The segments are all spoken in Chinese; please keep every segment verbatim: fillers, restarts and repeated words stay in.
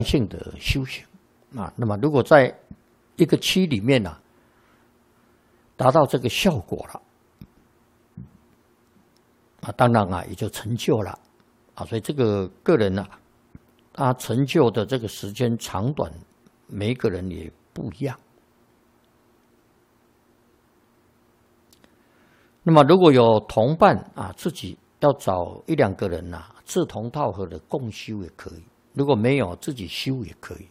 性的修行啊。那么如果在一个期里面呢、啊，达到这个效果了啊，当然啊也就成就了啊。所以这个个人呢、啊，他成就的这个时间长短，每一个人也不一样。那么如果有同伴啊，自己要找一两个人呐、啊，志同道合的共修也可以；如果没有，自己修也可以。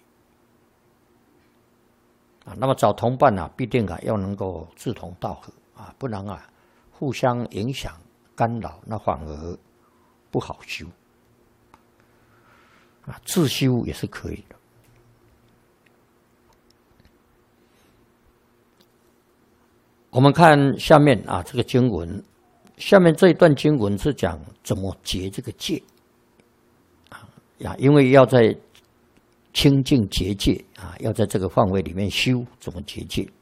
啊，那么找同伴啊，必定啊要能够志同道合啊，不然啊互相影响干扰，那反而不好修。啊，自修也是可以的。我们看下面啊，这个经文，下面这一段经文是讲怎么结这个戒啊呀，因为要在清净结戒啊，要在这个范围里面修，怎么结戒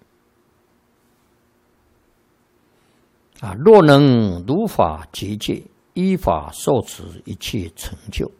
啊？若能如法结戒，依法受持，一切成就。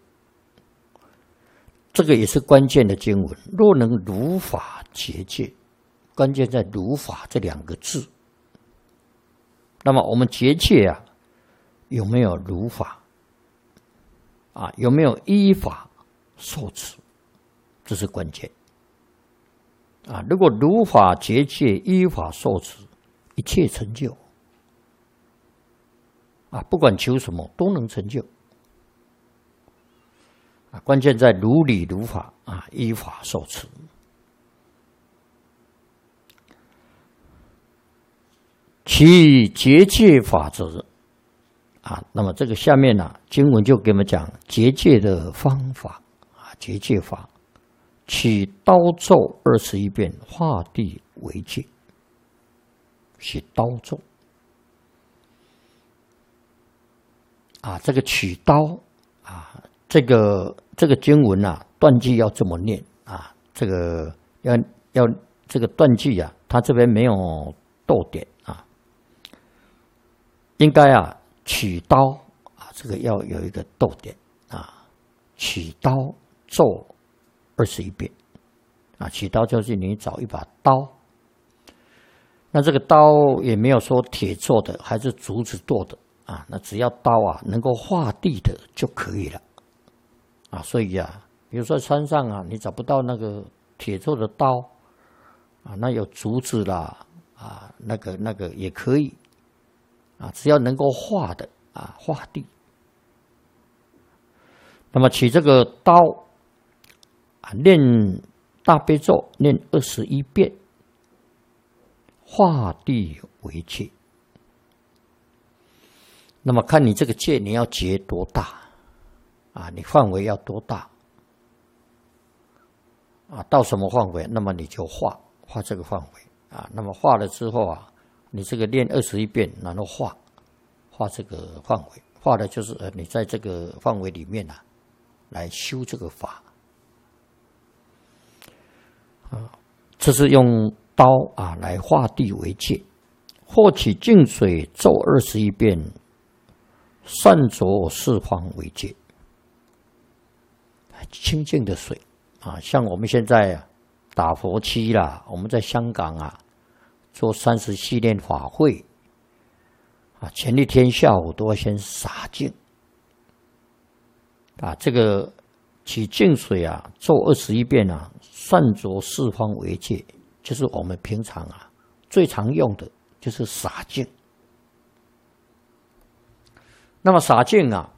这个也是关键的经文。若能如法结戒，关键在如法这两个字。那么我们结戒啊，有没有如法啊？有没有依法受持？这是关键啊！如果如法结戒，依法受持，一切成就啊！不管求什么都能成就啊！关键在如理如法啊，依法受持。其结戒法则啊，那么这个下面呢、啊，经文就给我们讲结戒的方法啊，结戒法，取刀咒二十一遍，画地为戒。取刀咒啊，这个取刀啊，这个这个经文啊，断句要这么念啊，这个要要这个断句啊，它这边没有逗点。应该啊，取刀啊，这个要有一个逗点啊，取刀咒二十一遍啊，取刀就是你找一把刀，那这个刀也没有说铁做的，还是竹子做的啊，那只要刀啊能够划地的就可以了啊，所以啊，比如说山上啊，你找不到那个铁做的刀啊，那有竹子啦啊，那个那个也可以。啊，只要能够画的啊，画地。那么取这个刀啊，念大悲咒，念二十一遍，画地为戒。那么看你这个戒你要结多大啊？你范围要多大啊？到什么范围？那么你就画画这个范围啊。那么画了之后啊。你这个练二十一遍，然后画画这个范围，画的就是呃，你在这个范围里面啊，来修这个法啊，这是用刀啊来画地为界，或取净水咒二十一遍，善着四方为界，清净的水啊，像我们现在啊打佛七啦，我们在香港啊。做三十系列法会啊，前一天下午都要先洒净啊，这个取净水啊，做二十一遍啊，善着四方为界，就是我们平常啊最常用的就是洒净。那么洒净啊，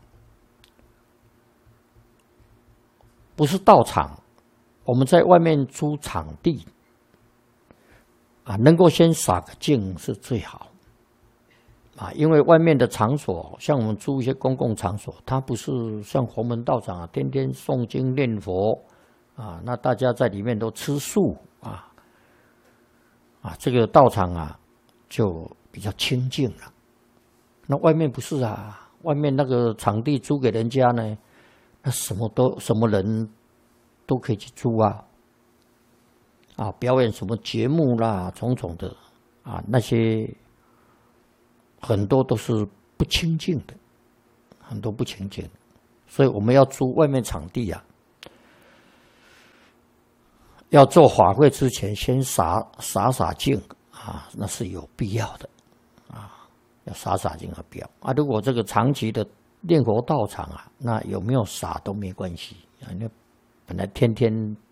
不是道场，我们在外面租场地。啊，能够先洒个净是最好啊，因为外面的场所，像我们租一些公共场所，它不是像洪门道场啊，天天诵经念佛啊，那大家在里面都吃素啊，啊，这个道场啊就比较清净了。那外面不是啊，外面那个场地租给人家呢，那什么都什么人都可以去租啊。啊，表演什么节目啦，种种的啊，那些很多都是不清净的，很多不清净，所以我们要租外面场地啊， 要做法会之前，先洒洒洒净啊，那是有必要的啊，要洒洒净和必要啊。如果这个长期的念佛道场啊，那有没有洒都没关系啊，那本来天天